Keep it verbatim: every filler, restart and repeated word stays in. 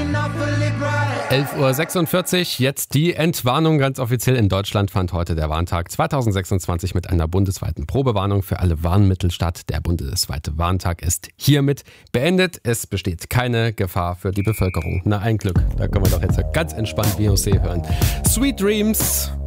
elf Uhr sechsundvierzig, jetzt die Entwarnung. Ganz offiziell in Deutschland fand heute der Warntag zweitausendsechsundzwanzig mit einer bundesweiten Probewarnung für alle Warnmittel statt. Der bundesweite Warntag ist hiermit beendet. Es besteht keine Gefahr für die Bevölkerung. Na, ein Glück. Da können wir doch jetzt ganz entspannt Beyoncé hören. Sweet Dreams.